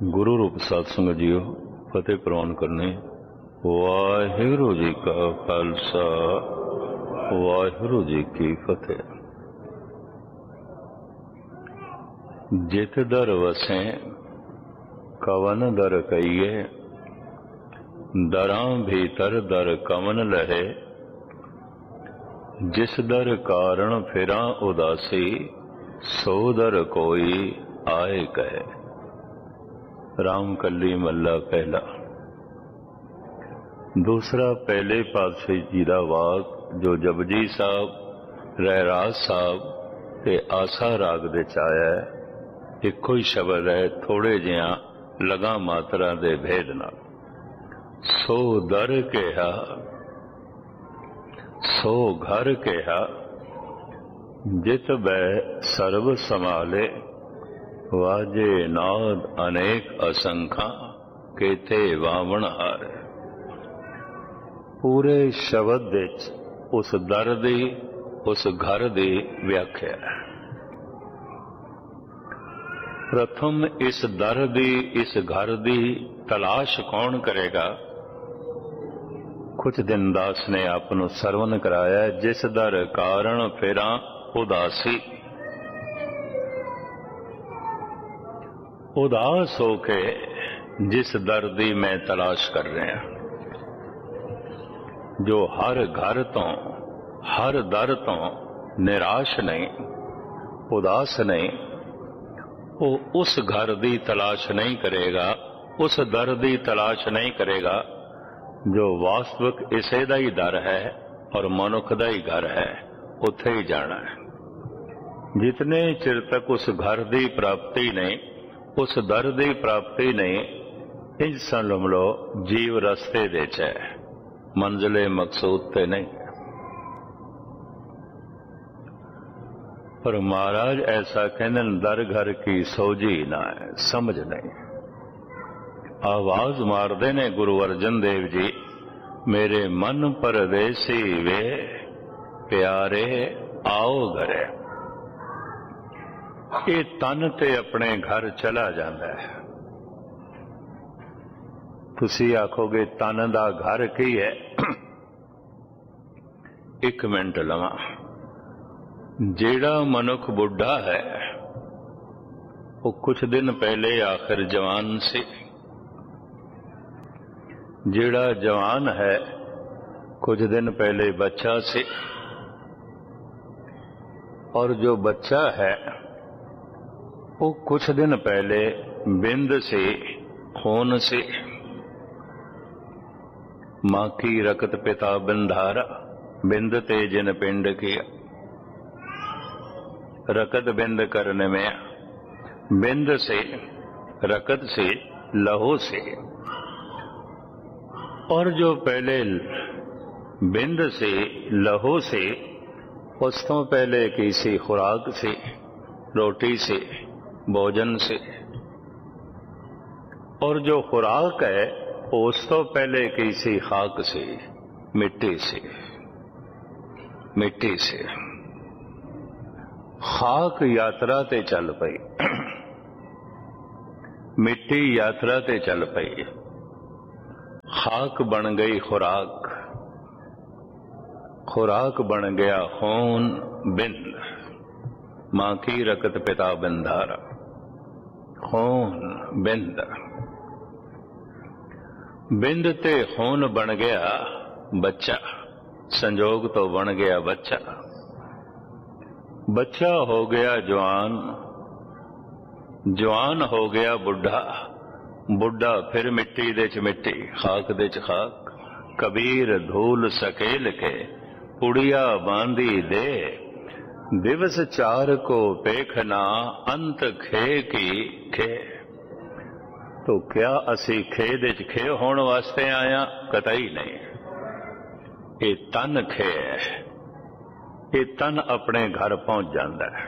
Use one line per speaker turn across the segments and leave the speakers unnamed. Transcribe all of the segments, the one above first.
गुरु रूप सत्संग जीओ फतेह प्रवान करने। वाहिगुरु जी का खालसा वाहिगुरु जी की फतेह। जित दर वसें कवन दर कहिए, दरां भीतर दर कवन लहे। जिस दर कारण फिरां उदासी, सो दर कोई आए कहे। राम कली मल्ला पहला। दूसरा पहले पातशाही जी का वाक जो जपजी साहब रहराज साहब ते आसा राग दे आया है। इको ही शब्द है, थोड़े जिहा लगा मात्रा दे भेद नाल। सो दर कहा सो घर कहा, जित बै सर्व संभाले। वाजे नाद अनेक असंख्या, केते वावण हार। पूरे शब्द विच उस दर दी उस घर दी व्याख्या है। प्रथम इस दर दी इस घर दी तलाश कौन करेगा। कुछ दिन दास ने आपनों सरवण कराया, जिस दर कारण फिरां उदासी। उदास होके जिस दर दी मैं तलाश कर रहा, जो हर घर तो हर दर तो निराश नहीं उदास नहीं, वो उस घर दी तलाश नहीं करेगा, उस दर दी तलाश नहीं करेगा जो वास्तविक इसे दा ही दर है और मनुख दा ही घर है, उत्थे ही जाना है। जितने चिर तक उस घर दी प्राप्ति नहीं, उस दर दी प्राप्ति नहीं, इंज समझ लो जीव रस्ते दे च है, मंजिले मकसूद ते नहीं। पर महाराज ऐसा कहने, दर घर की सोझी ना है, समझ नहीं। आवाज मारदे ने गुरु अर्जन देव जी, मेरे मन परदेसी वे प्यारे आओ घरे। ये तन ते अपने घर चला जाता है। तुसी आखोगे तन दा घर की है। एक मिनट लवा। जेड़ा मनुख बुढ़ा है वो कुछ दिन पहले आखिर जवान से, जेड़ा जवान है कुछ दिन पहले बच्चा से, और जो बच्चा है वो कुछ दिन पहले बिंद से खून से। मां की रकत पिता बंधारा, बिंद ते जिन पिंड किया। रकत बिंद करने में, बिंद से रकत से लहू से। और जो पहले बिंद से लहू से, उस तो पहले किसी खुराक से, रोटी से, भोजन से। और जो खुराक है उस तो पहले किसी खाक से, मिट्टी से। मिट्टी से खाक यात्रा ते चल पई, मिट्टी यात्रा ते चल पई, खाक बन गई खुराक, खुराक बन गया खून बिंद। मां की रकत पिता बंधारा, खून बिंद। बिंद ते खून बन गया बच्चा, संजोग तो बन गया बच्चा। बच्चा हो गया जवान, जवान हो गया बुढ़ा, बुढ़ा फिर मिट्टी दे च मिट्टी, खाक दे च खाक। कबीर धूल सकेल के पुड़िया बांधी दे। दिवस चार को पेखना, अंत खे की खे। तो क्या असी खे दे च खे होने वास्ते आया? कतई नहीं। ये तन खे है, ये तन अपने घर पहुंच जाता है।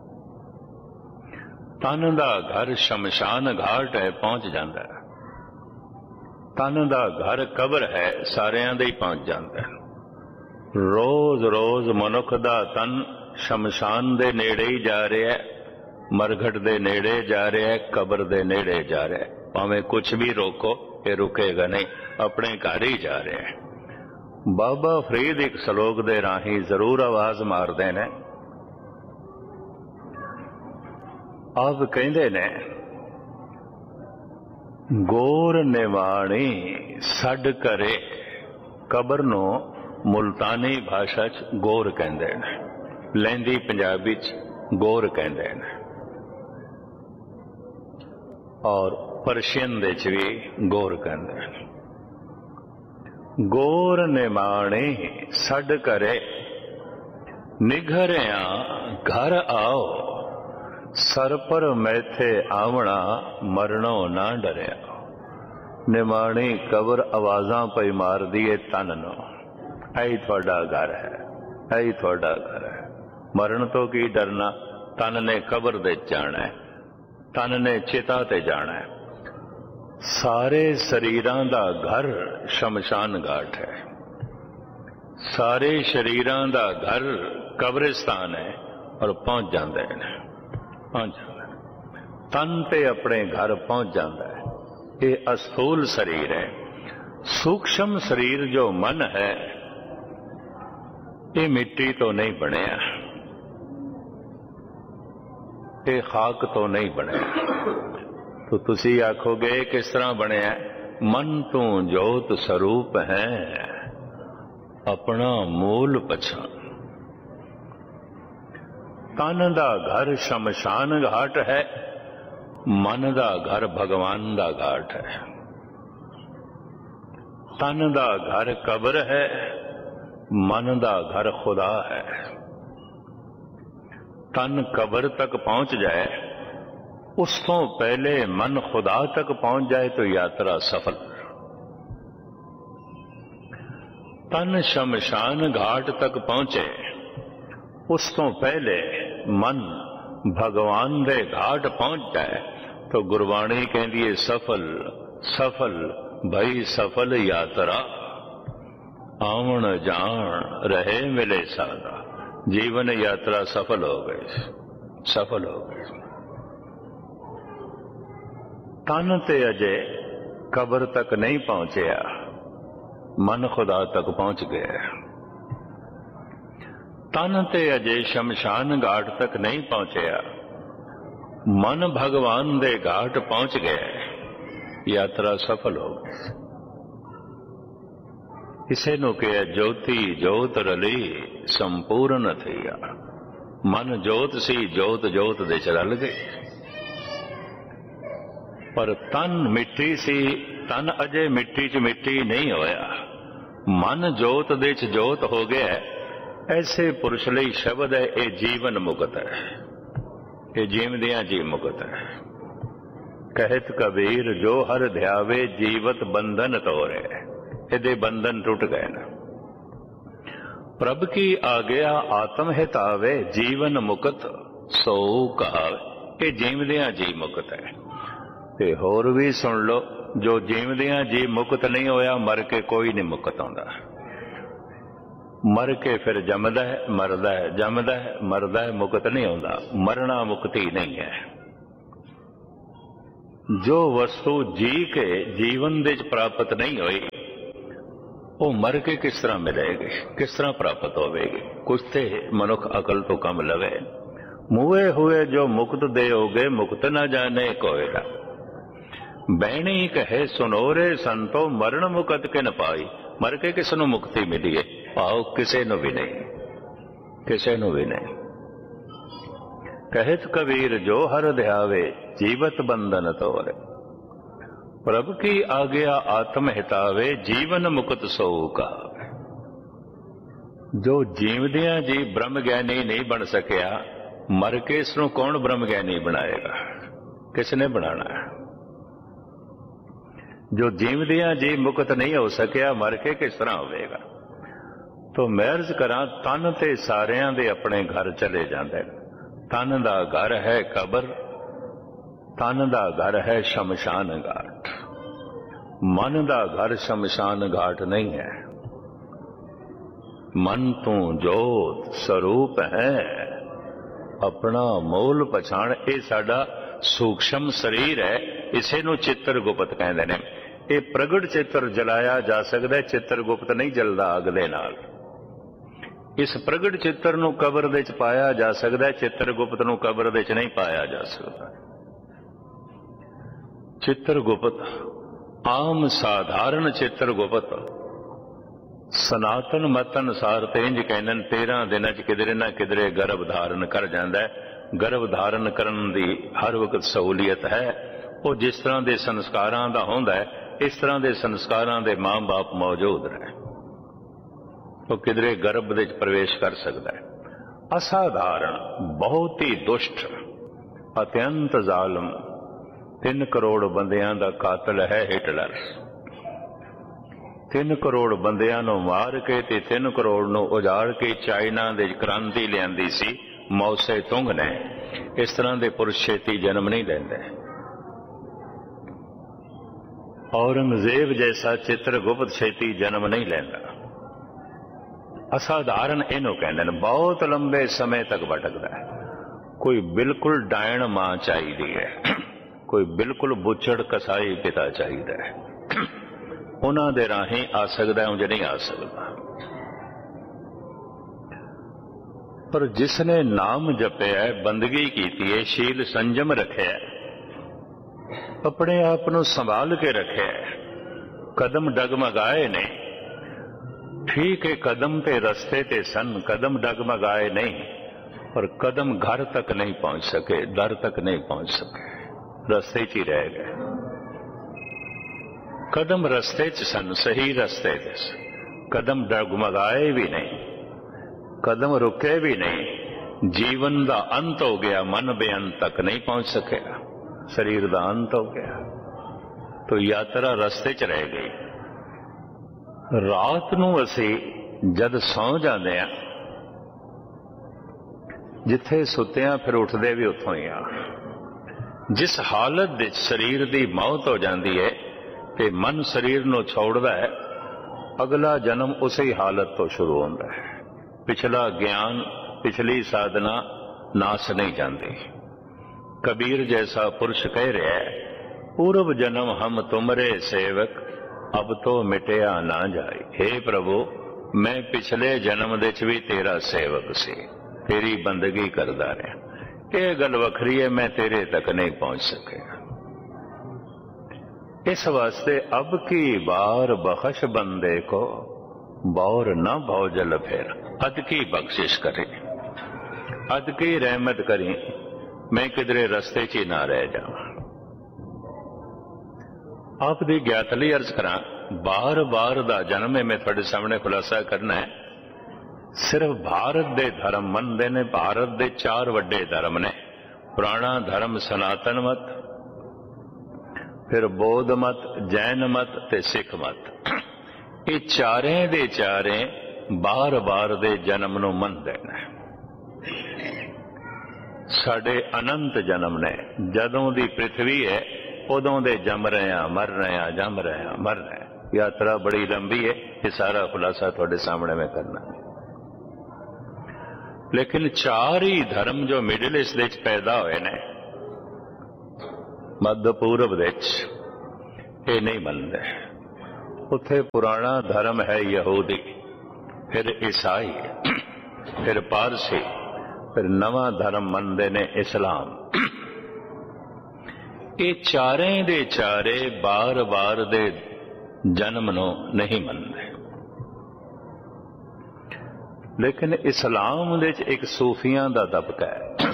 तन दा घर शमशान घाट है, पहुंच जाता है। तन दा घर कब्र है, सारियां दे ही पहुंच जाता है। रोज रोज मनुख दा तन शमशान दे नेड़े ही जा रहा है, मरघट दे नेड़े जा रहा है, कब्र दे नेड़े जा रहा है। भावें कुछ भी रोको ये रुकेगा नहीं, अपने घर ही जा रहे हैं। बाबा फरीद एक सलोक दे राही जरूर आवाज मारते ने, आप कहते ने गोर निवाणी सड करे, कबर नो मुल्तानी भाषा च गोर कहते हैं, लैंदी पंजाबी च गोर कहते हैं, और परशियन दे च भी गोर कहते हैं। गोर निवाणी सड करे, निघरिया घर आओ, सर पर मैथे आवना मरणों ना डरिया। निमाणी कबर आवाजा पई मार दिए तन नो, ऐ थोड़ा घर है, ऐ थोड़ा घर है। मरण तो की डरना, तन ने कबर दे जाना है, तन ने चिता ते जाना है। सारे शरीरां दा घर शमशान घाट है, सारे शरीरां दा घर कब्रिस्तान है, और पहुंच जाते हैं, पहुंच जाता है। तन ते अपने घर पहुंच जाता है। ये अस्थूल शरीर है। सूक्ष्म शरीर जो मन है ये मिट्टी तो नहीं बनया, ये खाक तो नहीं बनया। तो तुसी आखोगे किस तरह बनया? मन तू जोत स्वरूप है, अपना मूल पछान। तन दा घर शमशान घाट है, मन दा घर भगवान दा घाट है। तन दा घर कब्र है, मन दा घर खुदा है। तन कब्र तक पहुंच जाए, उस तो पहले मन खुदा तक पहुंच जाए तो यात्रा सफल। तन शमशान घाट तक पहुंचे, उस तो पहले मन भगवान दे घाट पहुंच जाए तो गुरबाणी कहती है सफल सफल भई सफल यात्रा, आवन जान रहे मिले सादा। जीवन यात्रा सफल हो गई, सफल हो गई। तन ते अजे कब्र तक नहीं पहुंचया, मन खुदा तक पहुंच गया। तन ते अजे शमशान घाट तक नहीं पहुंचया, मन भगवान दे घाट पहुंच गया, यात्रा सफल हो गई। इसे नु कहे ज्योति जोत रली संपूर्ण थिया। मन जोत सी, जोत जोत दे च रल गई। पर तन मिट्टी सी, तन अजे मिट्टी च मिट्टी नहीं होया, मन जोत दे च जोत हो गया। ऐसे पुरुष लई शब्द है ये जीवन मुक्त है, ये जीवदियां जी मुक्त है। कहत कबीर जो हर ध्यावे जीवत बंधन तोरे, यदे बंधन टूट गए ना। प्रभ की आज्ञा आत्म हितावे, जीवन मुक्त सो कहावे। ये जीवदियां जी मुक्त है। ते होर भी सुन लो, जो जीवदियां जी मुक्त नहीं होया, मर के कोई नहीं मुक्त आंदा। मर के फिर जमदा है, मरदा है, जमदा है, मरदा है, मुक्त नहीं होता। मरना मुक्ति नहीं है। जो वस्तु जी के जीवन दे प्राप्त नहीं हुई, वो मर के किस तरह मिलेगी, किस तरह प्राप्त होगी? कुछ ते मनुख अकल तो कम लवे। मुए हुए जो मुक्त दे होगे, मुक्त न जाने कोयला। बैणी कहे सुनोरे संतो, मरण मुकत के न पाई। मर के किस नू मुक्ति मिली है? आओ किसे नू भी नहीं, किसे नू भी नहीं। कहत कबीर जो हर ध्यावे, जीवत बंधन तोरे। प्रभु की आज्ञा आत्म हितावे, जीवन मुक्त सो कहावे। जो जीवदियां जी ब्रह्म ज्ञानी नहीं बन सकिया, मर के इसनू कौन ब्रह्म ज्ञानी बनाएगा? किसने बनाना है? जो जीवदियां जी मुक्त नहीं हो सकिया, मर के किस तरह होवेगा? तो मैं अर्ज करा, तन ते सारियां दे अपने घर चले जाते। तन दा घर है कब्र, तन दा घर है शमशान घाट। मन दा घर शमशान घाट नहीं है। मन तू जोत स्वरूप है, अपना मूल पछाण। ये साडा सूक्ष्म शरीर है, इसे नूं चित्रगुप्त कहंदे ने। ये प्रगट चित्र जलाया जा सकता है, चित्रगुप्त नहीं जलदा अग दे नाल। इस प्रगट चित्र नूं कबर दे च पाया जा सकता है, चित्रगुप्त नूं कबर दे च नहीं पाया जा सकता। चित्रगुप्त आम साधारण चित्रगुप्त सनातन मत अनुसार तो इंज कहते 13 दिन च किधरे ना किधरे गर्भ धारण कर जाता है। गर्भ धारण करन दी हर वक्त सहूलियत है। वो जिस तरह के संस्कारां दा होंदा है, इस तरह के संस्कारां दे मां बाप मौजूद रहे, वो किधरे गर्भ दे प्रवेश कर सकता है। असाधारण, बहुत ही दुष्ट, अत्यंत जालम 3 करोड़ बंदियां दा कातल है हिटलर। 3 करोड़ बंदियां नूं मार के ते 3 करोड़ नूं उजाड़ के चाइना दे क्रांति लियांदी सी मौसे तुंग ने। इस तरह के पुरुष छेती जन्म नहीं लेंदे। औरंगजेब जैसा चित्रगुप्त छेती जन्म नहीं लेंदा। असाधारण इनू कहते हैं, बहुत लंबे समय तक भटकता है। कोई बिल्कुल डायण मां चाहिए है, कोई बिल्कुल बुचड़ कसाई पिता चाहिए है, उन्हां दे राहीं आ सकता है, उंज नहीं आ सकता। पर जिसने नाम जपिया, बंदगी की, शील संजम रखे, अपने आप को संभाल के रखे, कदम डगमगाए ने, ठीक है कदम ते रस्ते ते सन, कदम डगमगाए नहीं, पर कदम घर तक नहीं पहुंच सके, दर तक नहीं पहुंच सके, रस्ते च ही रह गए। कदम रस्ते च सन, सही रस्ते च, कदम डगमगाए भी नहीं, कदम रुके भी नहीं। जीवन का अंत हो गया, मन बेअंत तक नहीं पहुंच सके, शरीर का अंत हो गया, तो यात्रा रस्ते च रह गई। रात नूं असी जद सौ जाते हैं, जिथे सुत्तियां फिर उठते भी उतों ही आ। जिस हालत दे शरीर की मौत हो जाती है ते मन शरीर नूं छोड़दा है, अगला जन्म उसी हालत तो शुरू होता है। पिछला ज्ञान, पिछली साधना नाश नहीं जाती। कबीर जैसा पुरुष कह रहा है, पूर्व जन्म हम तुमरे सेवक, अब तो मिटिया ना जाए। हे प्रभु, मैं पिछले जन्म दे च भी तेरा सेवक सी, तेरी बंदगी करदा रहा। यह गल वखरी है, मैं तेरे तक नहीं पहुंच सकेगा। इस वास्ते अब की बार बख्श बंदे को, बौर न भौजल फिर, अद की बख्शिश करे, अद की रहमत करी, मैं किधरे रस्ते च ना रह जावां। आप दी ज्ञात लई अर्ज करा, बार बार दा जन्म है, मैं थोड़े सामने खुलासा करना है। सिर्फ भारत दे धर्म मनदे ने, भारत दे 4 वड्डे धर्म ने। पुराना धर्म सनातन मत, फिर बौद्ध मत, जैन मत ते सिख मत। ये चारे दे चारे बार बार दे जन्म नूं मनदे ने। साडे अनंत जन्म ने, जदों दी पृथ्वी है उदों दे जम रहे हैं, मर रहे हैं, जम रहे हैं, मर रहे हैं। यात्रा बड़ी लंबी है, ये सारा खुलासा थोड़े सामने में करना है। लेकिन 4 ही धर्म जो मिडिल ईस्ट दे पैदा हुए ने, मध्य पूर्व दे ये नहीं मनते। उत्थे पुराना धर्म है यहूदी, फिर ईसाई, फिर पारसी, फिर नवा धर्म मनते ने इस्लाम। ये चारे दे चारे बार बार दे जन्म नूं नहीं मनते। लेकिन इस्लाम दे एक सूफियां दा तबका है,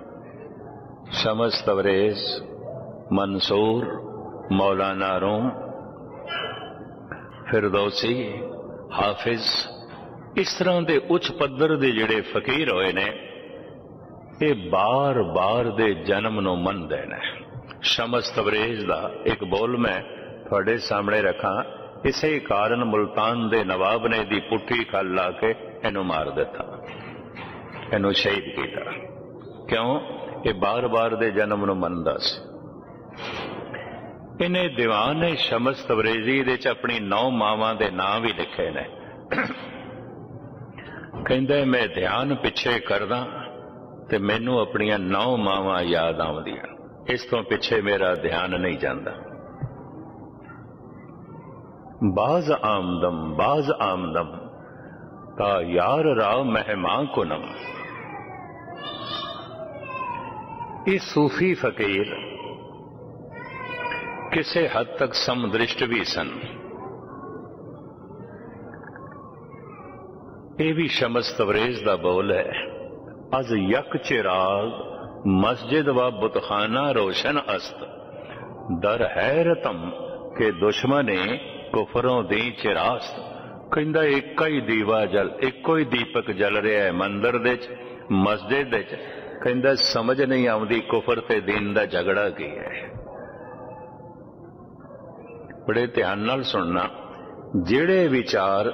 शमस तबरेज, मंसूर, मौलाना रूम, फिरदौसी, हाफिज, इस तरह के उच्च पद्धर के जिहड़े फकीर होए ने, ये बार बार दे जन्म नूं मनदे ने। शमस तबरेज दा एक बोल मैं थोड़े सामने रखा। इसे कारण मुल्तान दे नवाब ने दी पुठी खल ला के इनू मार दिता, इनू शहीद किया। क्यों? ये बार बार दे जन्म नूं मनदा सी। इन्हें दीवान ने शमस तबरेजी दे च अपनी 9 मावां दे नाम भी लिखे ने। कहंदे मैं ध्यान पिछे करदा ते मैनू अपनियां 9 मावां याद आउंदियां। इस तो पिछे मेरा ध्यान नहीं जाता। बाज आमदम ता यार राव मेहमान कुनम। ये सूफी फकीर किसी हद तक समदृष्ट भी सन। ये भी शमस तबरेज दा बोल है, अज यक चिराग मस्जिद व बुतखाना रोशन अस्त, दर हैरतम के दुश्मने कुफरों दी चिरास्त। कहंदा एक ही दीवा जल, एको ही दीपक जल रहा है मंदिर दे मस्जिद दे। कहंदा समझ नहीं आउंदी कुफर ते दीन दा झगड़ा की है। बड़े ध्यान नाल सुनना, जेड़े विचार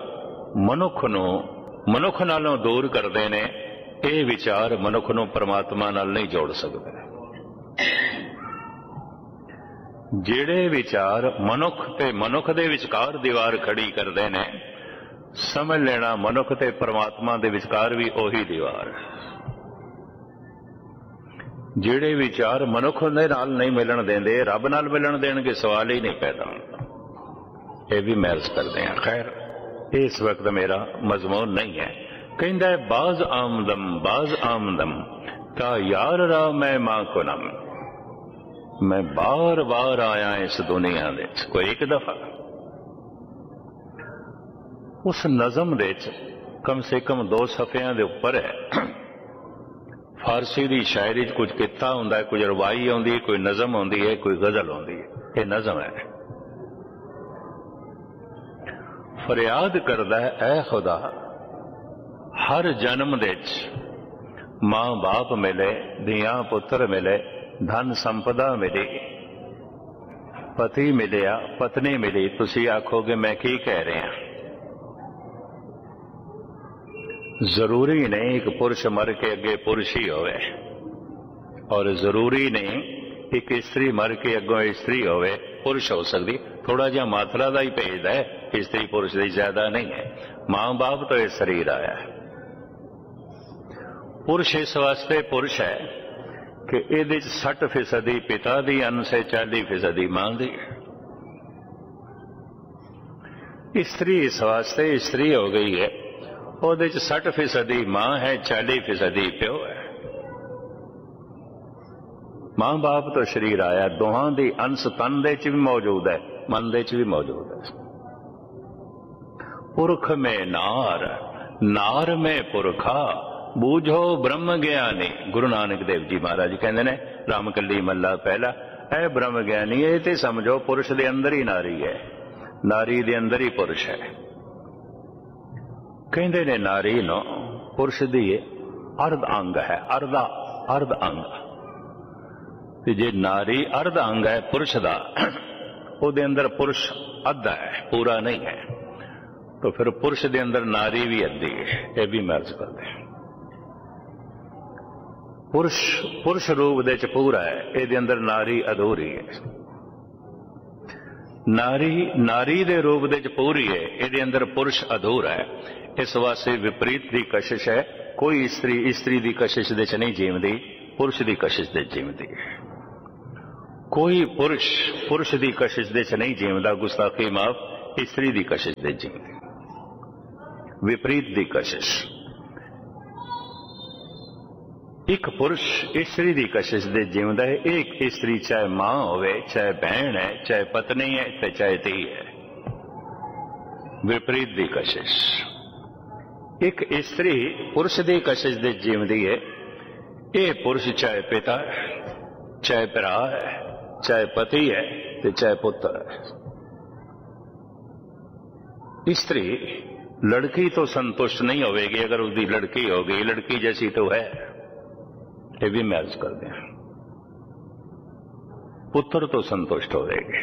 मनुख नालों दूर करते ने, ये विचार मनुख नूं परमात्मा नाल नहीं जोड़ सकते। जेड़े विचार मनुख दे विचकार दीवार खड़ी करते ने, समझ लेना मनुख ते परमात्मा दे विचकार भी ओही दीवार। जेड़े विचार मनुख दे नाल नहीं मिलन देंदे, रब नाल मिलन देणगे, सवाल ही नहीं पैदा होता। ये भी महर्ज करते हैं। खैर, इस वक्त मेरा मजमून नहीं है। कहंदा है बाज आमदम ता यार रा मैं मां कुनम। मैं बार बार आया इस दुनिया दे, कोई एक दफा। उस नज़म दे कम से कम 2 सफ़ियां दे उपर है। फारसी दी शायरी कुछ किता हुंदा है, कुछ रवाई आउंदी है, कोई नज़म आउंदी है, कोई गजल आउंदी है। ये नज़म है। फरियाद करदा है, ऐ खुदा हर जन्म दे मां बाप मिले, धियां पुत्र मिले, धन संपदा मिली, पति मिलिया, पत्नी मिली। तुसी आखोगे मैं की कह रहा। जरूरी नहीं एक पुरुष मर के अगे पुरुष ही होवे, और जरूरी नहीं एक स्त्री मर के अगों स्त्री होवे पुरुष हो सकती। थोड़ा जिहा मात्रा का ही भेद है, स्त्री पुरुष की ज्यादा नहीं है। मां बाप तो यह शरीर आया है। पुरुष इस वास्ते पुरुष है कि ये 60% पिता दी अंश है, 40% मां दी। स्त्री इस वास्ते स्त्री हो गई है, ਉਹਦੇ 60% मां है, 40% प्यो है। मां बाप तो शरीर आया, दोहां दी अंश तन दे च भी मौजूद है, मन दे च भी मौजूद है। पुरख में नार में पुरखा, बूझो ब्रह्म ज्ञानी। गुरु नानक देव जी महाराज कहते ने, रामकली मल्ला पहला, ऐ ब्रह्म ज्ञानी, ये ते समझो पुरुष दे अंदर ही नारी है, नारी दे अंदर ही पुरुष है। कहते ने नारी नो पुरुष दी अर्ध अंग है, अर्ध अंग। जे नारी अर्ध अंग है पुरुष दा, ਉਹਦੇ अंदर पुरुष अद्धा है, पूरा नहीं है, तो फिर पुरुष दे अंदर नारी भी अद्धी है। यह भी मर्ज करते हैं। पुरुष रूप दे च पूरा है, ਇਹਦੇ अंदर नारी अधूरी है। नारी दे रूप दे च पूरी है, ਇਹਦੇ अंदर पुरुष अधूरा है। इस वास्ते विपरीत की कशिश है। कोई स्त्री की कशिश दे च नहीं जीवदी, पुरुष की कशिश दे जीवदी। कोई पुरुष की कशिश दे च नहीं जीवदा, गुस्ताखी माफ, स्त्री की कशिश दे जीवदी। विपरीत की कशिश। एक पुरुष स्त्री की कशिश दे जीवदा है। एक स्त्री चाहे मां होवे, चाहे बहन है, चाहे पत्नी है, चाहे धी है। विपरीत की कशिश। एक स्त्री पुरुष की कशिश दे जीवदी है। ये पुरुष चाहे पिता है, चाहे भरा है, चाहे पति है, तो चाहे पुत्र है। स्त्री लड़की तो संतुष्ट नहीं होगी अगर उसकी लड़की होगी, लड़की जैसी तो है, ये भी मैच कर दें। पुत्र तो संतुष्ट होगी।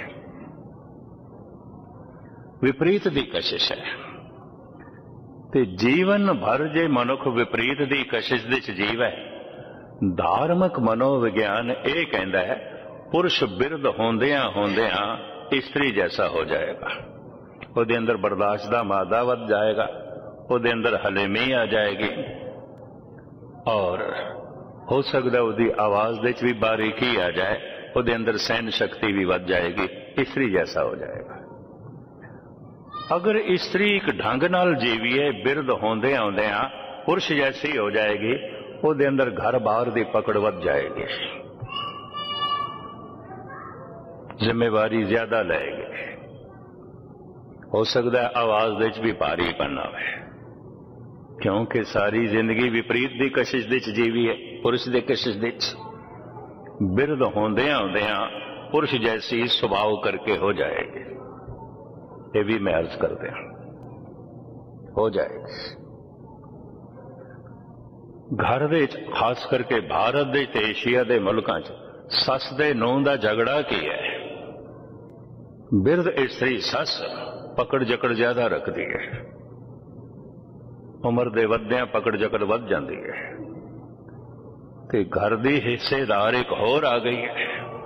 विपरीत की कशिश है। ते जीवन भर जे मनुख विपरीत की कशिश दे च जीव है, धार्मिक मनोविज्ञान ये कहता है पुरुष बिरध होंदियां होंदियां स्त्री जैसा हो जाएगा। उसके अंदर बर्दाश्त का मादा वध जाएगा, उसके अंदर हलेमी आ जाएगी, और हो सकता उसकी आवाज दे भी बारीकी आ जाए, ਉਹਦੇ ਅੰਦਰ सहन शक्ति भी वध जाएगी, स्त्री जैसा हो जाएगा। अगर स्त्री एक ढंग नाल जीवीए, बिरध होंदे आउंदियां पुरुष जैसी हो जाएगी, ਉਹਦੇ अंदर घर बाहर की पकड़ वध जाएगी, जिम्मेवारी ज्यादा लेगी। हो सकता है आवाज दे भी भारीपन आवे, क्योंकि सारी जिंदगी विपरीत की कशिश दे जीवी है, पुरुष के कशिश दे। बिरध होंदियां होंदियां पुरुष जैसी स्वभाव करके हो जाएगी, ये भी मैं अर्ज कर दिया, हो जाएगी। घर दे खास करके भारत दे ते एशिया दे मुल्कां च सस दे नूंह दा झगड़ा की है। बिरध स्त्री सस पकड़ जकड़ ज्यादा रखती है, उम्र दे वधियां पकड़ जकड़ वध जाती है, ते घर दी हिस्सेदार एक होर आ गई है,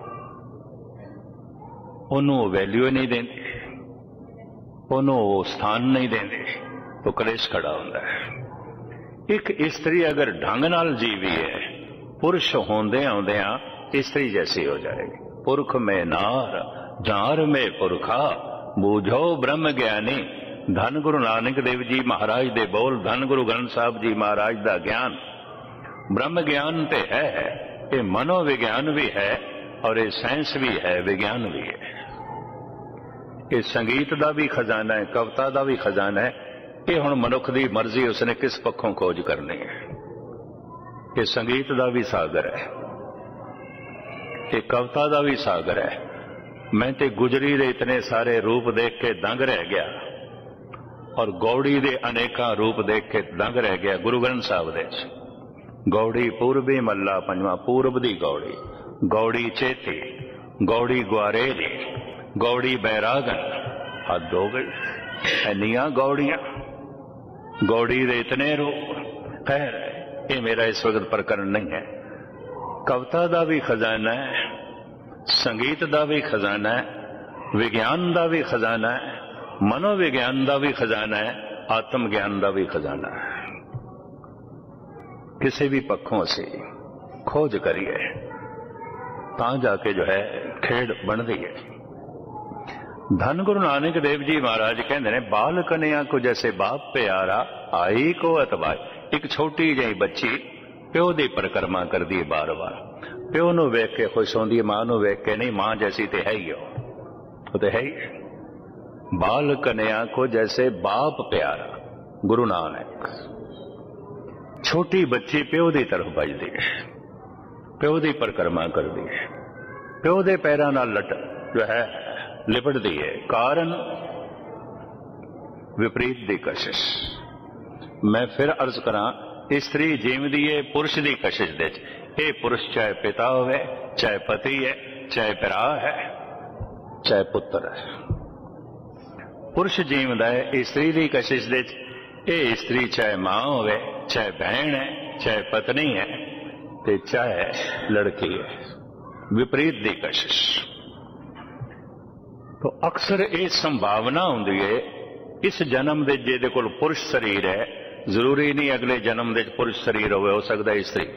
उन्होंने वैल्यू नहीं देंदी, उन्होंने स्थान नहीं देंदी, तो कलेश खड़ा होता है। एक स्त्री अगर ढंग नाल जीवी है, पुरुष होंदे आउंदियां स्त्री जैसी हो जाएगी। पुरख में नार, जार में पुरखा, बूझो ब्रह्म ज्ञानी। धन गुरु नानक देव जी महाराज दे बोल, धन गुरु ग्रंथ साहब जी महाराज दा ज्ञान। ब्रह्म ज्ञान ते है, ये मनोविज्ञान भी है और ये साइंस भी है, विज्ञान भी है। ये संगीत का भी खजाना है, कविता का भी खजाना है। ये हुण मनुख की मर्जी, उसने किस पक्षों खोज करनी है। ये संगीत का भी सागर है, ये कविता का भी सागर है। मैं ते गुजरी दे इतने सारे रूप देख के दंग रह गया, और गौड़ी दे अनेका रूप देख के दंग रह गया। गुरु ग्रंथ साहब दे गौड़ी पूर्वी मल्ला पंजवा, पूर्व दी गौड़ी, गौड़ी चेती, गौड़ी ग्वारेरी, गौड़ी बैरागन। हद हो गई, इन्नियां गौड़ियां, गौड़ी दे इतने रूप। खैर, ये मेरा इस वक्त प्रकरण नहीं है। कविता का भी खजाना है, संगीत का भी खजाना है, विज्ञान का भी खजाना है, मनोविज्ञान का भी खजाना है, आत्म ज्ञान का भी खजाना है। किसी भी पक्षों से खोज करिए तां जाके जो है खेड बनती है। धन गुरु नानक देव जी महाराज कहते हैं, बाल कन्या को जैसे बाप प्यारा, आई को अतबाई। एक छोटी जी बच्ची प्यो की परिक्रमा करती है बार बार, प्यो नूं वेख के खुश होंदी है, मां नूं वेख के नहीं। मां जैसी तो है ही वो तो है ही। बाल कन्या को जैसे बाप प्यारा, गुरु नानक। छोटी बच्ची प्यो की तरफ बजती है, प्यो की परिक्रमा करती है, प्यो के पैरों नाल लट जो है लिपटती है। कारण विपरीत की कशिश। मैं फिर अर्ज करा, स्त्री जीवदी है पुरुष की कशिश दे। ये पुरुष चाहे पिता होवे, चाहे पति है, चाहे भरा है, चाहे पुत्र है। पुरुष जीवदा है स्त्री की कशिश दे। ये स्त्री चाहे मां होवे, चाहे बहन है, चाहे पत्नी है, ते चाहे लड़की है। विपरीत की कशिश। तो अक्सर ये संभावना होंदी है, इस जन्म दे जेदे कोल पुरुष शरीर है, जरूरी नहीं अगले जन्म दे पुरुष शरीर हो सकता है स्त्री,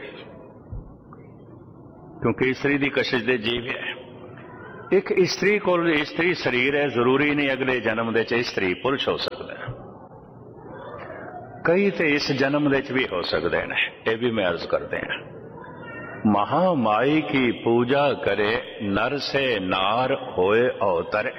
क्योंकि स्त्री की कशिश दे जीव है। एक स्त्री को स्त्री शरीर है, जरूरी नहीं अगले जन्म दे स्त्री पुरुष हो सकता है। कई तो इस जन्म दे भी हो सकते हैं, ये भी मैं अर्ज करते हैं। महामाई की पूजा करे, नर से नार होए अवतरे।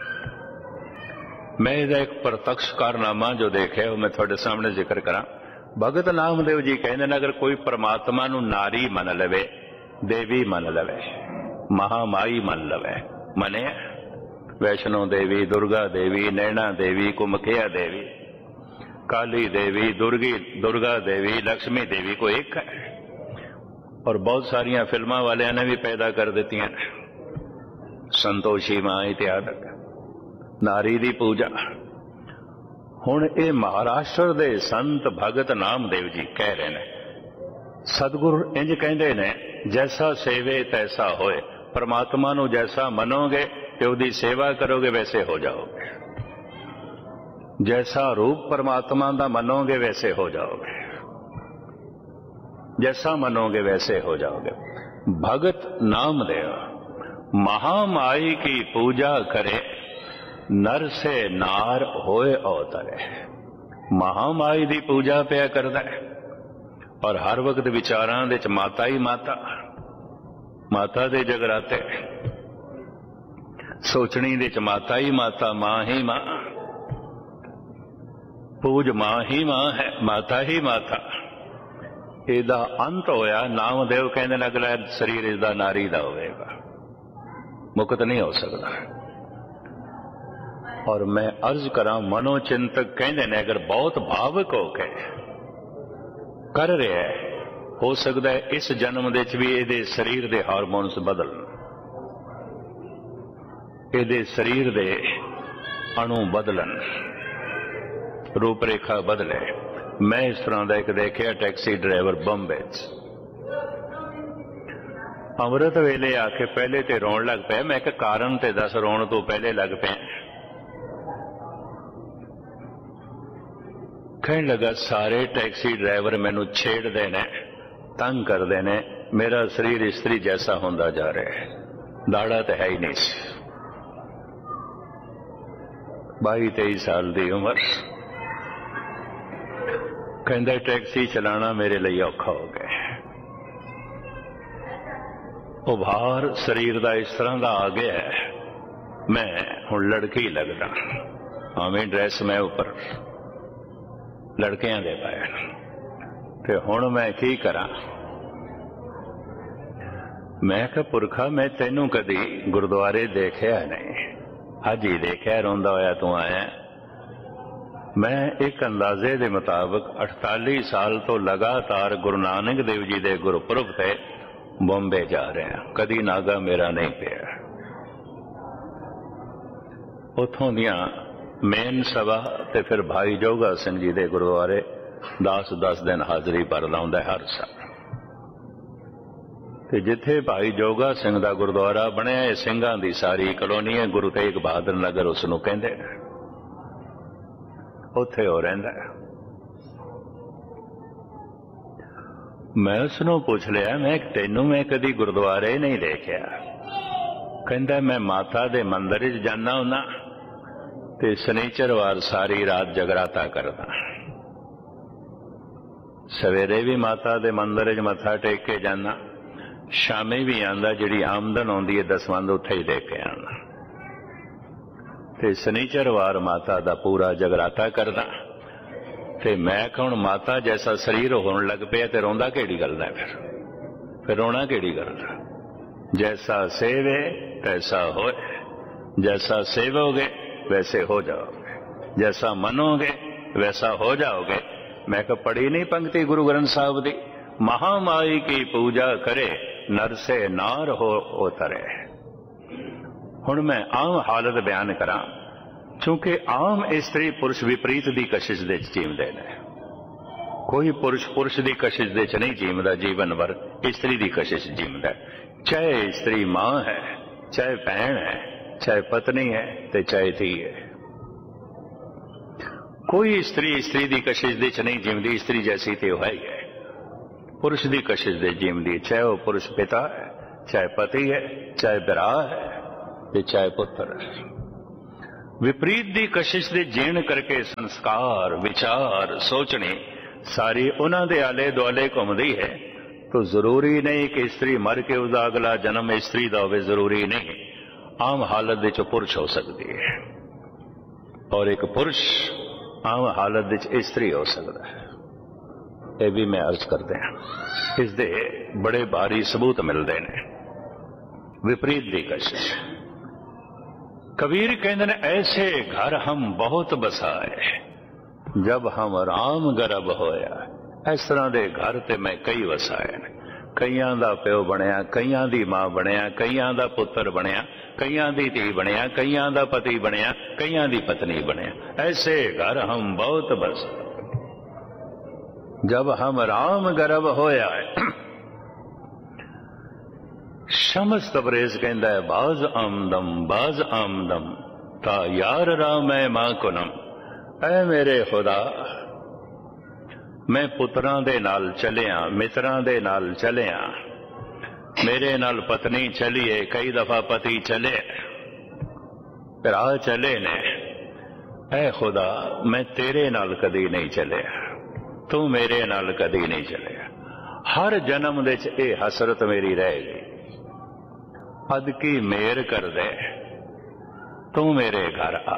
मैं इसका एक प्रत्यक्ष कारनामा जो देखे वो मैं थोड़े सामने जिक्र करा। भगत नामदेव जी कहते हैं, अगर कोई परमात्मा नू नारी मन लवे, देवी मन लवे, महामाई मन लवे, मने वैष्णो देवी, दुर्गा देवी, नैना देवी, कुमखिया देवी, काली देवी, दुर्गा देवी, लक्ष्मी देवी को एक है। और बहुत सारिया फिल्मां वाले ने भी पैदा कर दी हैं, संतोषी मां इत्यादि। नारी दी पूजा। हुण ये महाराष्ट्र दे संत भगत नामदेव जी कह रहे हैं, सतगुरु इंज कहते ने, जैसा सेवे तैसा होए। परमात्मा नू जैसा मनोगे ते उहदी सेवा करोगे वैसे हो जाओगे। जैसा रूप परमात्मा दा मनोगे वैसे हो जाओगे, जैसा मनोगे वैसे हो जाओगे। भगत नामदेव महामाई की पूजा करे, नर से नार होए अवतरे। महामाई की पूजा पिया करदा है और हर वक्त विचारां दे च माता ही माता, माता दे जगराते, सोचनी दे च माता ही माता, मां ही मां, पूज मां ही मां है, माता ही माता। ਇਹਦਾ अंत होया, नामदेव कहते ने अगला शरीर इसका नारी का होगा, मुक्त नहीं हो सकता। और मैं अर्ज करा, मनोचिंतक कहते ने अगर बहुत भावुक होके कर रहा है, हो सकता है इस जन्म दे भी ये शरीर के हारमोन्स बदलन, ये शरीर के अणु बदलन, रूपरेखा बदले। मैं इस तरह का एक देखिया टैक्सी ड्राइवर बंबे अमृत वेले आके पहले तो रोन लग पाया। मैं कारण ते दस, रोन तो पहले लग पे। कहने लगा सारे टैक्सी ड्राइवर मैनू छेड़ते ने, तंग करते ने, मेरा शरीर स्त्री जैसा होंदा जा रहा है, दाड़ा तो है ही नहीं। 22-23 साल की उम्र, कहता टैक्सी चलाना मेरे लिए औखा हो गया। उभार शरीर का इस तरह का आ गया है, मैं हुण लड़की लगदा, आवें ड्रैस मैं उपर लड़कियां दे पाए, ते हुण मैं की करा। मैं कहा पुरखा, मैं तेनू कदी गुरुद्वारे देखिया नहीं, अज ही देखिया रोंदा होया तू आया। मैं एक अंदाजे के मुताबिक 48 साल तो लगातार गुरु नानक देव जी के गुरपुरब से बॉम्बे जा रहे हैं, कदी नागा मेरा नहीं पिया। उथों दियां मेन सभा ते फिर भाई जोगा सिंह जी के गुरुद्वारे 10-10 दिन हाजरी भर लाउंदा हर साल। ते जिथे भाई जोगा सिंह का गुरुद्वारा बनया, सिंघां दी सारी कलोनी है, गुरु तेग बहादुर नगर उसनूं कहंदे, उत्थे हो रहिंदा। मैं उसनों पूछ लिया, मैं तेनू मैं कदी गुरुद्वारे नहीं देखिया। कहंदा मैं माता दे मंदिर च जाना हुंदा ते शनिचरवार सारी रात जगराता करदा, सवेरे भी माता दे मंदिर च मत्था टेक के जाना, शामी भी आंदा, जिहड़ी आमदन आउंदी है दसवंध उत्थे ही दे के आना, ते शनिचरवार माता दा पूरा जगराता करदा। ते मैं हुण माता जैसा शरीर होने लग पिया ते रोंदा केड़ी गल दा, फिर रोना केड़ी गल दा। जैसा सेवे तैसा होए, जैसा सेवोगे वैसे हो जाओगे, जैसा मनोगे वैसा हो जाओगे। मैं कहा पढ़ी नहीं पंक्ति गुरु ग्रंथ साहब दी, महामाई की पूजा करे, नर से नार हो उतरे। हुण मैं आम हालत बयान करा, क्योंकि आम स्त्री पुरुष विपरीत की कशिश दे जीवदे ने। कोई पुरुष पुरुष की कशिश दे च नहीं जीवदा, जीवन भर स्त्री की कशिश जीवदा। चाहे स्त्री मां है, चाहे भैन है, चाहे पत्नी है, ते चाहे धी है। कोई स्त्री स्त्री की कशिश दे च नहीं जीवदी, स्त्री जैसी तो है ही है। पुरुष की कशिश दे जीवदी, चाहे वह पुरुष पिता है, चाहे पति है, चाहे बिरा है, चाहे पुत्र। विपरीत दी कशिश दे जीण करके संस्कार, विचार, सोचने सारी उन्हां दे आले दुआले घूमदी है। तो जरूरी नहीं कि स्त्री मर के उसका अगला जन्म स्त्री का होवे, जरूरी नहीं। आम हालत विच पुरुष हो सकती है और एक पुरुष आम हालत विच स्त्री हो सकता है। यह भी मैं अर्ज करते हैं, इसके बड़े भारी सबूत मिलते हैं। विपरीत दी कशिश, कबीर कहते हैं ऐसे घर हम बहुत बसाए, जब हम राम गर्भ होया। इस तरह के घर ते मैं कई वसाए, कईयां दा प्यो बनया, कईयां दी मां बनया, कईयां दा पुत्र बनया, कईयां दी धी बनया, कईयां दा पति बनया, कईयां दी पत्नी बनया। ऐसे घर हम बहुत बसाए, जब हम राम गर्भ होया। शमस तबरेज कहता है बाज आमदम ता यार राम मैं मां कुनम। ऐ मेरे खुदा, मैं पुत्रां दे नाल चलिया, मित्रां दे नाल चलिया, मेरे नाल पत्नी चली है, कई दफा पति चले, भरा चले ने, ऐ खुदा मैं तेरे नाल कदी नहीं चले, तू मेरे नाल कदी नहीं चले। हर जन्म दे च ये हसरत मेरी रह गई, अद की मेहर कर दे, तू मेरे घर आ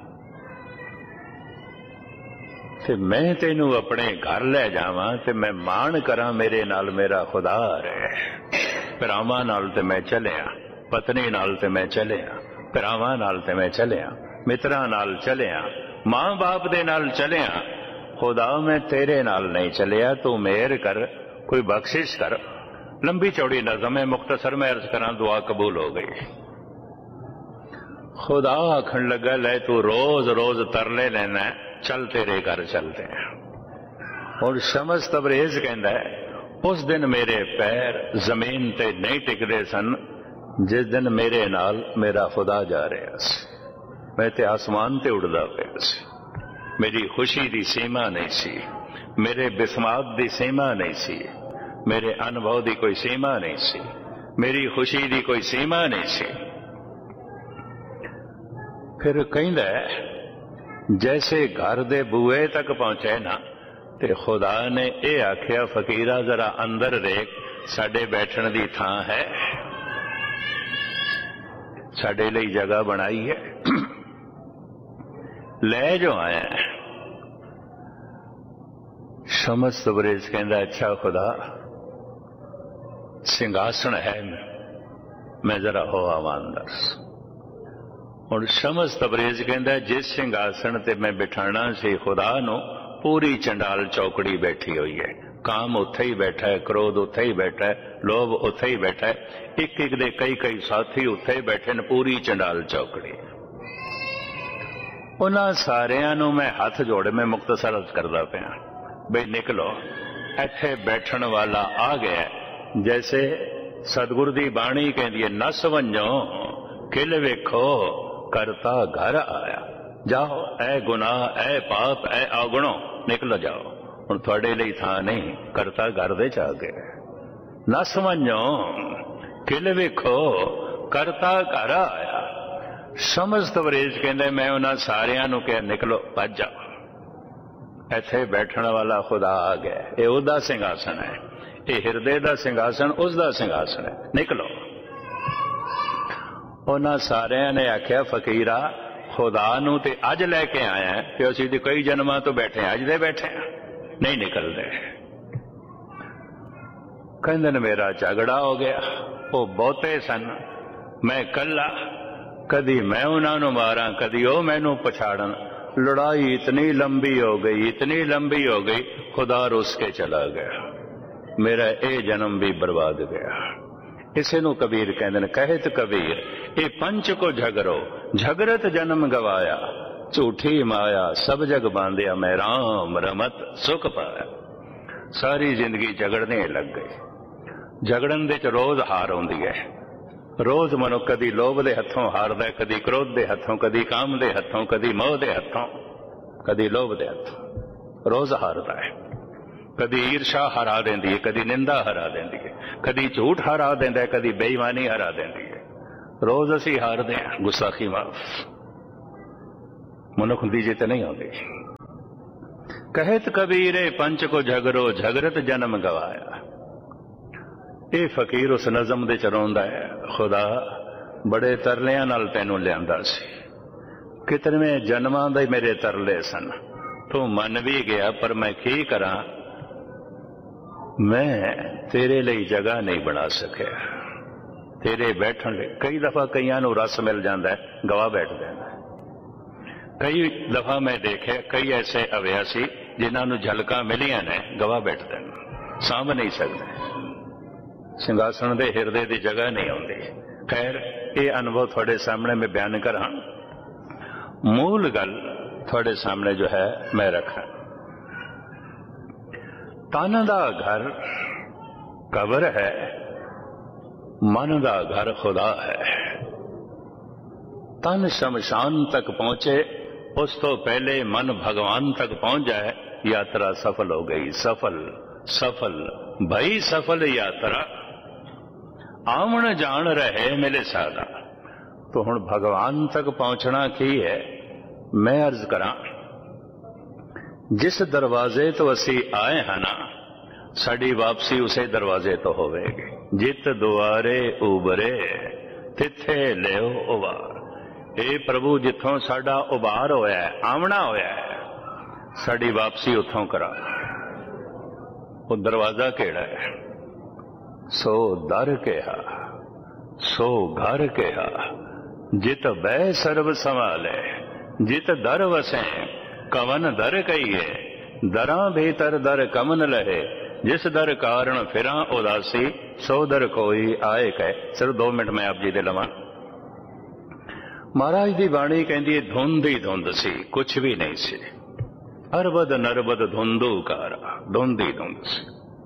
ते मैं तेनू अपने घर ले जावां ते मैं मान करा मेरे नाल मेरा खुदा रहे। भरावां नाल ते मैं चलिया, पत्नी नाल ते मैं चलिया, भरावां नाल ते मैं चलिया, मित्रां नाल चलिया, मां बाप दे नाल चलिया। खुदा मैं तेरे नाल नहीं चलिया, तू मेहर कर, कोई बख्शिश कर। लंबी चौड़ी नज़म है, मुख्तसर में अर्ज करा, दुआ कबूल हो गई। खुदा आखन लगा, ले तू रोज रोज तरले लेना, चल तेरे घर चलते हैं। और शमस तबरेज कहता है, उस दिन मेरे पैर जमीन ते नहीं टिकते सन जिस दिन मेरे नाल मेरा खुदा जा रहा सी। मैं ते आसमान ते उड़दा पिया सी, मेरी खुशी दी सीमा नहीं सी, मेरे बिस्मात दी सीमा नहीं सी, मेरे अनुभव दी कोई सीमा नहीं सी, मेरी खुशी दी कोई सीमा नहीं सी। फिर कहंदा है, जैसे घर दे बूए तक पहुंचे ना ते खुदा ने ये आख्या, फकीरा जरा अंदर देख, साडे बैठण दी थां है, साडे लई जगह बनाई है, ले जो आया। शमस तबरेज कहंदा, अच्छा खुदा सिंहासन है, मैं जरा हो आवां अंदर। और शमस तबरेज कहंदा, जिस सिंहासन ते मैं बिठाना सी खुदा नू, पूरी चंडाल चौकड़ी बैठी हुई है। काम उत्थे ही बैठा है, क्रोध उत्थे ही बैठा है, लोभ उत्थे ही बैठा है, एक एक दे कई कई साथी उत्थे ही बैठे न, पूरी चंडाल चौकड़ी। उन्हां सारियां नू मैं हथ जोड़, मैं मुख्तसर अर्ज करदा पिया, बई निकलो, इत्थे बैठण वाला आ गया। जैसे सतगुर दी बाणी कहंदी है, नस वंजो किल वेखो करता घर आया। जाओ ऐ गुनाह, ऐ पाप, ऐ अवगुणो, निकल जाओ, हुण तुहाडे लई थां नहीं, करता घर दे च आ गया। नस वंजो किल वेखो करता घर आया। शमस तबरेज कहंदे, मैं उन्हां सारियां नू कहा, निकलो भज जाओ, इत्थे बैठण वाला खुदा आ गया। ये उहदा सिंघासन है, ये हिरदे दा सिंघासन उसदा सिंघासन है, निकलो। उन्हां सारियां ने आख्या, फकीरा खुदा नू ते अज लैके आया है, ते असीं ते कई जन्मां तो बैठे हैं, अज दे बैठे हैं, नहीं निकलते। कहंदे ने, मेरा झगड़ा हो गया, वो बहुते सन, मैं कला, कदी मैं उन्हां नू मारां, कदी वो मैनू पछाड़न। लड़ाई इतनी लंबी हो गई, इतनी लंबी हो गई, खुदा रुस के चला गया, मेरा ये जन्म भी बर्बाद गया। इसे नू कबीर कहते हैं, कहत कबीर ये पंच को झगरो, झगरत जन्म गवाया, झूठी माया सब जग बांधिया, मैं राम रमत सुख पाया। सारी जिंदगी झगड़ने लग गई। झगड़न दे च रोज हार आउंदी है, रोज मनुख कदी लोभ दे हथों हारदा है, कदी क्रोध दे हथों, कदी काम दे हथों, कदी मोह दे हथों, कदी लोभ दे हथों, रोज हारदा है। कदी ईर्षा हरा देंदी है, कदी निंदा हरा देंदी है, कदी झूठ हरा देंदा है, कदी बेईमानी हरा देंदी है। रोज असी हारदे हैं। गुस्साखी माफ मनुख दी जित नहीं होती। कहत कबीरे पंच को झगरो, झगरत जन्म गवाया। ये फकीर उस नज़म दे च रोंदा है, खुदा बड़े तरलियां नाल तैनू लियांदा सी, कितने जन्मां दे मेरे तरले सन, तू मन भी गया, पर मैं की करा, मैं तेरे लिए जगह नहीं बना सकिया, तेरे बैठन ले। कई दफा कईयां नू रस मिल जाता है, गवाह बैठ जाता है। कई दफा मैं देखे कई ऐसे अभ्यासी जिन्होंने झलका मिलियां ने, गवाह बैठते हैं, सांभ नहीं सकते, सिंघासन दे हिरदे की जगह नहीं आती। खैर ये अनुभव थोड़े सामने मैं बयान करा, मूल गल थोड़े सामने जो है मैं रखा। तन दा घर कब्र है, मन दा घर खुदा है। तन शमशान तक पहुंचे, उस तो पहले मन भगवान तक पहुंच जाए, यात्रा सफल हो गई। सफल सफल भई सफल यात्रा, आमण जान रहे मिले सादा। तो हुण भगवान तक पहुंचना की है, मैं अर्ज करा जिस दरवाजे तो असी आए हैं ना, साड़ी वापसी उसे दरवाजे तो होवेगी। जित दुआरे उबरे तिथे लियो उबार। ए प्रभु जिथों साडा उबार होया है, आमना होया है, साड़ी वापसी उथों करा। वो दरवाजा केड़ा है? सो दर केहा सो घर केहा। जित बै सर्व संभाले जित दर वसे कवन दर कहिए। दरा भीतर दर कमन लहे जिस दर कारण फिरा उदासी। सो दर कोई आए कह। सिर्फ 2 मिनट मैं आप जी दे लवां। महाराज दी बाणी कहंदी धुंध ही धुंध सी, कुछ भी नहीं सी। अरबद नरबद धुंधुकारा, धुंध ही धुंध सी।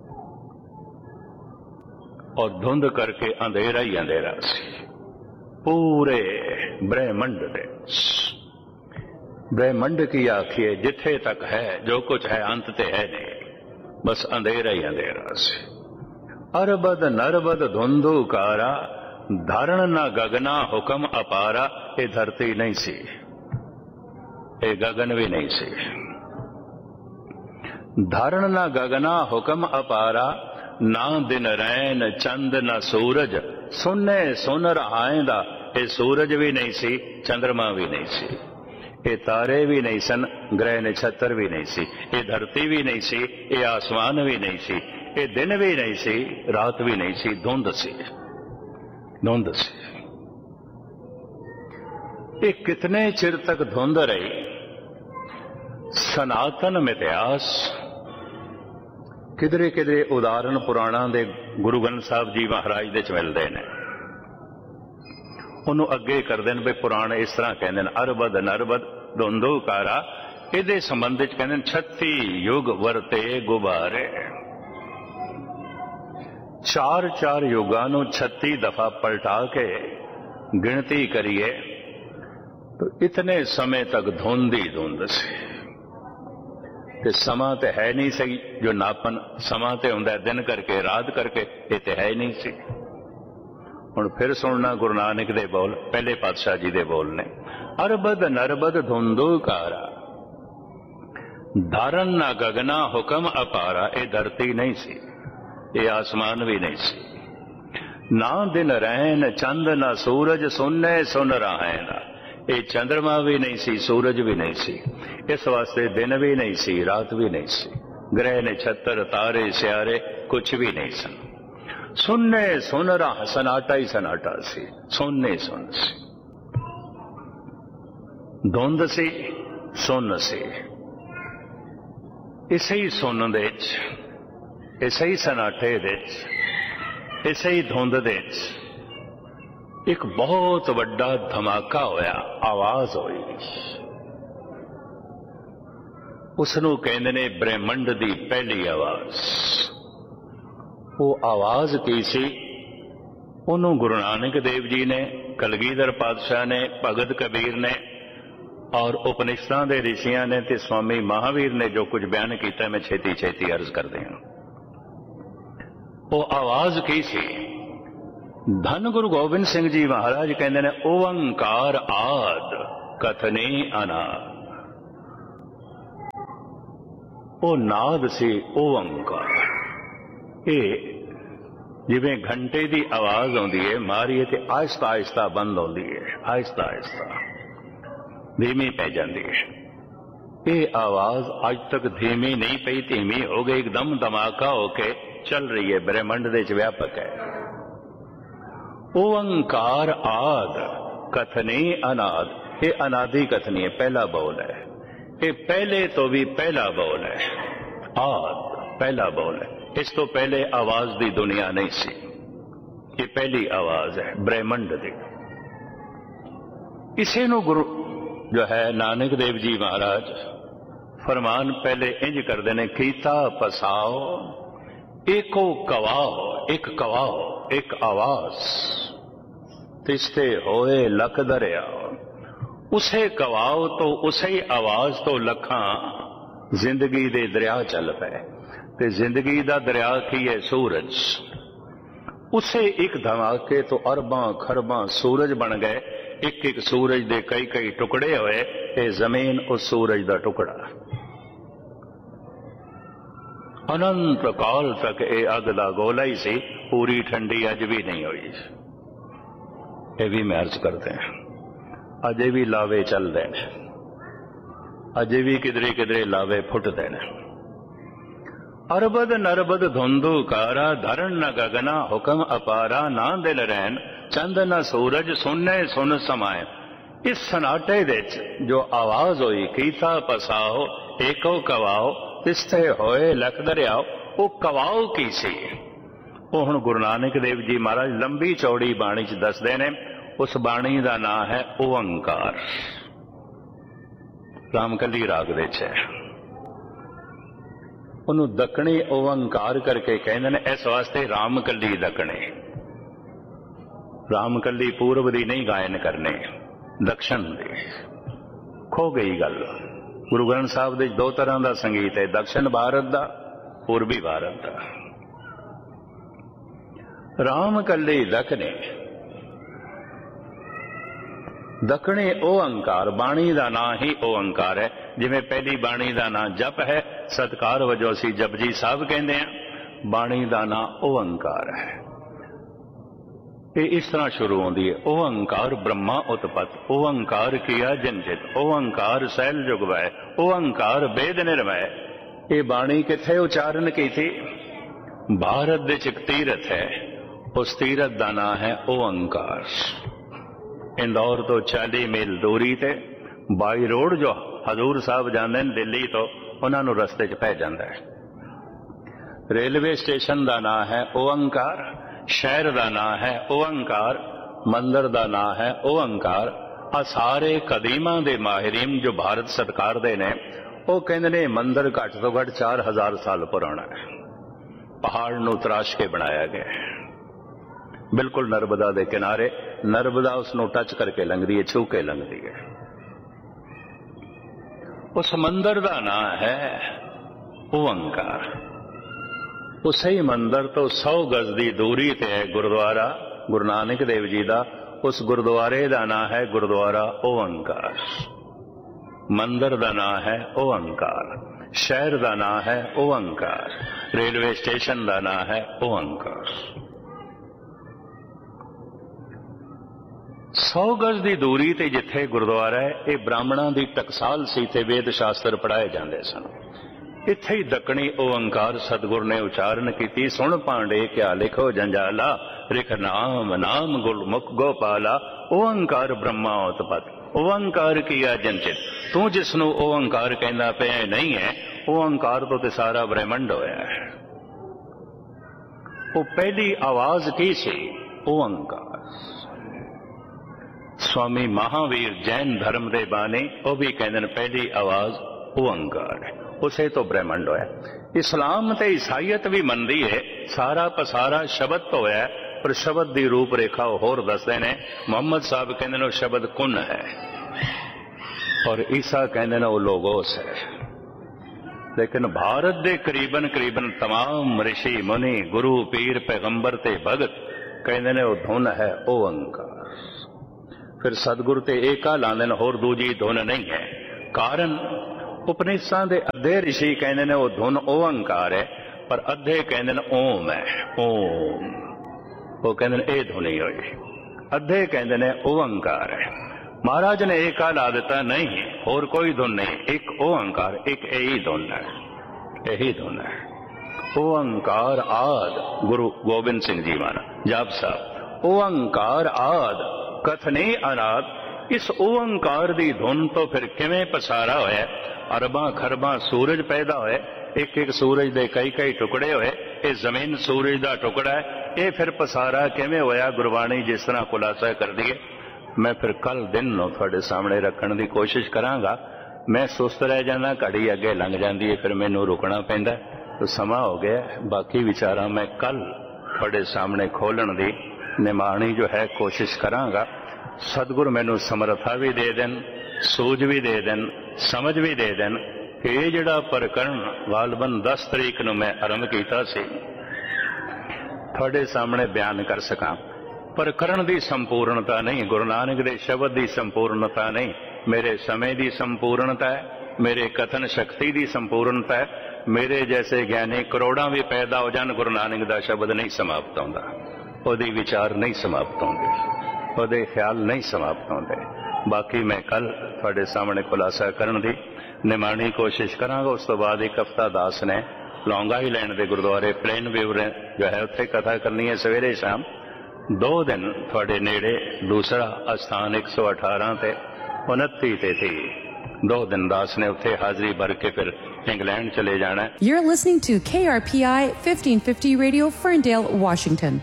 और धुंध करके अंधेरा ही अंधेरा सी पूरे ब्रह्मंड दे। ब्रह्मंड की आखिए जिथे तक है जो कुछ है अंत ते है नहीं, बस अंधेरा ही अंधेरा सी। अरबद नरबद धुंधुकारा। धारण ना गगना हुक्म अपारा। ये धरती नहीं सी, ये गगन भी नहीं सी। धारण ना गगना हुक्म अपारा। ना दिन रैन चंद ना सूरज। सुने सुन रहाएंदा। ये सूरज भी नहीं सी, चंद्रमा भी नहीं सी, ये तारे भी नहीं सन, ग्रह नक्षत्र भी नहीं सी, ये धरती भी नहीं सी, ये आसमान भी नहीं सी, ये दिन भी नहीं सी, रात भी नहीं सी। धुंध सी, धुंध सी। ये कितने चिर तक धुंध रही? सनातन इतिहास किधरे किधरे उदाहरण पुराणा दे गुरु ग्रंथ साहब जी महाराज दे च मिलते हैं। उन्होंने अगे करते हैं भी पुराण इस तरह कहते हैं अरबद नरबद धुंधुकारा। इहदे संबंध च कहते हैं 36 युग वरते गुबारे। 4-4 युगां नूं 36 दफा पलटा के गिनती करिए तो इतने समय तक धुंध ही धुंध सी। ते समा ते है नहीं सही जो नापन। समा ते हुंदा दिन करके रात करके, ये ते है नहीं सी। हुण फिर सुनना गुरु नानक दे बोल, पहले पातशाह जी दे बोल ने। अरबद नरबद धुंधुकारा। धारण ना गगना हुक्म अपारा। ये धरती नहीं सी, ये आसमान भी नहीं सी। ना दिन रैन चंद ना सूरज। सुने सुन रहाएंदा। ये चंद्रमा भी नहीं सी, सूरज भी नहीं सी। इस वास्ते दिन भी नहीं सी, रात भी नहीं सी। ग्रह नक्षत्र तारे स्यारे कुछ भी नहीं सन। सुनने सुन रहा, सन्नाटा ही सन्नाटा सी, सुनने सुन सी। धुंध सी, सुन सी। इसे ही सुन दे च, इसे ही सन्नाटे दे च, इसे ही धुंध दे च एक बहुत वड्डा धमाका होया। आवाज होई। उसनू कहंदे ने ब्रह्मंड दी पहली आवाज। वो आवाज की सी? उन्होंने गुरु नानक देव जी ने, कलगीधर पातशाह ने, भगत कबीर ने और उपनिषदां दे ऋषियां ने ते स्वामी महावीर ने जो कुछ बयान किया मैं छेती छेती अर्ज कर दें। वो आवाज की सी? धन गुरु गोबिंद सिंह जी महाराज कहते ने ओंकार आद कथनी अनाद। ओ नाद सी ओंकार। ये जिवें घंटे की आवाज आउंदी है मारीए ते आहिस्ता आहिस्ता बंद होती है, आहिस्ता आहिस्ता धीमी पै जाती है। ये आवाज आज तक धीमी नहीं पई, धीमी हो गई, एकदम धमाका होके चल रही है, ब्रह्मंड दे च व्यापक है। ओंकार आद कथनी अनाद। ये अनादि कथनी है, पहला बोल है। ये पहले तो भी पहला बोल है। आद पहला बोल है। इस तो पहले आवाज दी दुनिया नहीं सी। ये पहली आवाज है ब्रह्मंड दी। इसे नु गुरु जो है नानक देव जी महाराज फरमान पहले इंज कर देने कीता पसाओ एको कवाहो, एक कवाहो, एक आवाज तिस्ते होए लख दरिया। उसे कवाओ तो उसे आवाज तो लखा जिंदगी दे दरिया चल पे। ते जिंदगी दा दरिया की है सूरज। उसे एक धमाके तो अरबां खरबां सूरज बन गए, एक एक सूरज दे कई कई टुकड़े होए, ये जमीन उस सूरज दा टुकड़ा। अनंत काल तक ये अग दा गोला ही सी, पूरी ठंडी अज भी नहीं हुई। ये भी मैं अर्ज करते हैं, अजे भी लावे चलते हैं, अजे भी किधरे किधरे लावे फुटते हैं। अरबद नरबद धुंधु कारा, धरण न गगना हुक्म अपारा, ना दिल रैन चंद न सूरज, सुनने सुन समाए। इस सनाटे विच जो आवाज हुई, कीता पसाओ एको कवाओ, तिस्ते होए लख दरियाओ, वो कवाओ की सी। वो हुण गुरु नानक देव जी महाराज लंबी चौड़ी बाणी च दसदे ने। उस बाणी का नाम है ओंकार। रामकली राग दे च उन्हों दखणी ओंकार करके कहते हैं, इस वास्ते रामकली दखणे। रामकली पूर्व दी नहीं गायन करने, दक्षिण दी। खो गई गल। गुरु ग्रंथ साहब दे दो तरह का संगीत है, दक्षिण भारत का, पूर्वी भारत का। रामकली दखणे दखणे ओंकार, बाणी का नाम ही ओंकार है। जिमें पहली बाणी का नाम जप है, सत्कार वजों असीं जपजी साहब कहते हैं, बाणी का नाम ओंकार है। ये इस तरह शुरू होती है, ओंकार ब्रह्मा उत्पत, ओंकार किया जंजित, ओंकार सैल जुगवै, ओंकार वेद निर्मय। ये बाणी किथे उच्चारण की थी? भारत दे च तीरथ है, उस तीरथ का नाम है ओंकार। इंदौर तो 40 मील दूरी ते बाई रोड जो हजूर साहब जाते हैं दिल्ली तो, उन्होंने रस्ते च पै जाता है। रेलवे स्टेशन का नाम है ओंकार, शहर का नाम है ओंकार, मंदिर का नाम है ओंकार। आ सारे कदीमा दे माहिरीन जो भारत सरकार दे ने, वो कहते ने मंदिर घट तो घट 4000 साल पुराना है। पहाड़ नूं तराश के बनाया गया है, बिल्कुल नर्मदा के किनारे। नर्मदा उसनों टच करके लंघदी है, छू के लंघदी है। उस मंदिर का नाम है ओंकार। उसे ही मंदिर तो 100 गज की दूरी ते है गुरुद्वारा गुरु नानक देव जी का। उस गुरुद्वारे का नाम है गुरुद्वारा ओंकार। मंदिर का नाम है ओंकार, शहर का नाम है ओंकार, रेलवे स्टेशन का नाम है ओंकार। 100 गज की दूरी ते जिथे गुरुद्वारा है, ये ब्राह्मणों की टकसाल सी ते वेद शास्त्र पढ़ाए जाते सन। इत्थे ही दखणी ओंकार सतगुर ने उच्चारण की। सुन पांडे क्या लिखो जंजाला, रिख नाम नाम गुरमुख गोपाला, ओंकार ब्रह्मा उत्पत, ओंकार किया जंचित। तू जिसनू ओंकार कहना पे नहीं है, ओंकार तो ते सारा ब्रह्मंड होया है। वो पहली आवाज की सी? ओंकार। स्वामी महावीर जैन धर्म दे बानी, वो भी कहते पहली आवाज ओंकार है, उसे तो ब्रह्मंड होया। इस्लाम ते ईसाईयत भी मनदी है सारा पसारा शब्द तो है, पर शब्द की रूपरेखा होर दसदे ने। मोहम्मद साहब कहते वो शब्द कुन है, और ईसा कहते वो लोगोस है। लेकिन भारत दे करीबन करीबन तमाम ऋषि मुनि गुरु पीर पैगंबर ते भगत कहते ने वो धुन है ओंकार। फिर सतगुरु ते एका लांदे ने, होर दूजी धुन नहीं है। कारण उपनिषदां दे अद्धे ऋषि कहते ने वो धुन ओंकार है, पर अद्धे कहते ने ओम है, ओम। वो कहते ने ये धुन ही होई। अद्धे कहते ने ओंकार है। महाराज ने एका ला दिता, नहीं और कोई धुन नहीं, एक ओंकार, एक यही धुन है, यही धुन है। ओंकार आद गुरु गोबिंद सिंह जी महाराज जाप साहब, ओंकार आद कथने अनाद। इस ओंकार दी धुन तो फिर किवें पसारा होया? अरबां खरबां सूरज पैदा होए, एक एक सूरज दे कई कई टुकड़े होए। ये जमीन सूरज दा टुकड़ा है, ये फिर पसारा किवें होया? गुरबाणी जिस तरह खुलासा कर दिए, मैं फिर कल दिन नूं तुहाडे सामने रखण दी कोशिश करांगा। मैं सुस्त रह जाना, घड़ी अगे लंघ जांदी है, फिर मैनूं रुकना पैंदा। तो समा हो गया, बाकी विचारा मैं कल तुहाडे सामने खोलण दी निमाणी जो है कोशिश करांगा। सतगुरु मैनू समर्था भी दे देन, सूझ भी दे देन, समझ भी दे देन कि ये जिहड़ा प्रकरण वालबन 10 तरीक नूं मैं आरंभ कीता सी, ਤੁਹਾਡੇ ਸਾਹਮਣੇ ਬਿਆਨ ਕਰ ਸਕਾਂ, ਪਰ ਕਰਨ ਦੀ ਸੰਪੂਰਨਤਾ ਨਹੀਂ, ਗੁਰੂ ਨਾਨਕ ਦੇ ਸ਼ਬਦ ਦੀ ਸੰਪੂਰਨਤਾ ਨਹੀਂ, ਮੇਰੇ ਸਮੇਂ ਦੀ ਸੰਪੂਰਨਤਾ ਹੈ, ਮੇਰੇ ਕਥਨ ਸ਼ਕਤੀ ਦੀ ਸੰਪੂਰਨਤਾ ਹੈ। ਮੇਰੇ ਜੈਸੇ ਗਿਆਨੀ ਕਰੋੜਾਂ ਵੀ ਪੈਦਾ ਹੋ ਜਾਣ, ਗੁਰੂ ਨਾਨਕ ਦਾ ਸ਼ਬਦ ਨਹੀਂ ਸਮਾਪਤ ਹੁੰਦਾ, ਉਹਦੇ ਵਿਚਾਰ ਨਹੀਂ ਸਮਾਪਤ ਹੁੰਦੇ, ਉਹਦੇ ਖਿਆਲ ਨਹੀਂ ਸਮਾਪਤ ਹੁੰਦੇ। ਬਾਕੀ ਮੈਂ ਕੱਲ ਤੁਹਾਡੇ ਸਾਹਮਣੇ ਖੁਲਾਸਾ ਕਰਨ ਦੀ ਨਿਮਾਣੀ ਕੋਸ਼ਿਸ਼ ਕਰਾਂਗਾ। ਉਸ ਤੋਂ ਬਾਅਦ ਇੱਕ ਹਫ਼ਤਾ ਦਾਸ ਨੇ ਲੌਂਗਾ ਆਈਲੈਂਡ ਦੇ ਗੁਰਦੁਆਰੇ ਪਲੇਨ ਵਿਊ ਜੋ ਹੈ ਉੱਥੇ ਕਥਾ ਕਰਨੀ ਹੈ ਸਵੇਰੇ ਸ਼ਾਮ। 2 ਦਿਨ ਤੁਹਾਡੇ ਨੇੜੇ ਦੂਸਰਾ ਅਸਥਾਨ 118 ਤੇ 29 ਤੇ 30 2 ਦਿਨ ਦਾਸ ਨੇ ਉੱਥੇ ਹਾਜ਼ਰੀ ਭਰ ਕੇ ਫਿਰ ਇੰਗਲੈਂਡ ਚਲੇ ਜਾਣਾ।
You're listening to KRPI 1550 Radio, Ferndale, Washington.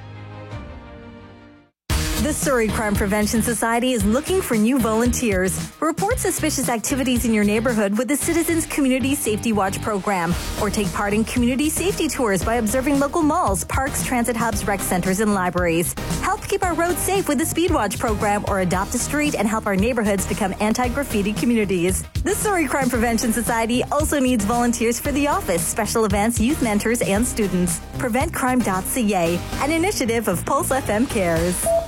The Surrey Crime Prevention Society is looking for new volunteers. Report suspicious activities in your neighborhood with the Citizens Community Safety Watch program, or take part in community safety tours by observing local malls, parks, transit hubs, rec centers, and libraries. Help keep our roads safe with the Speed Watch program, or adopt a street and help our neighborhoods become anti-graffiti communities. The Surrey Crime Prevention Society also needs volunteers for the office, special events, youth mentors, and students. PreventCrime.ca, an initiative of Pulse FM Cares.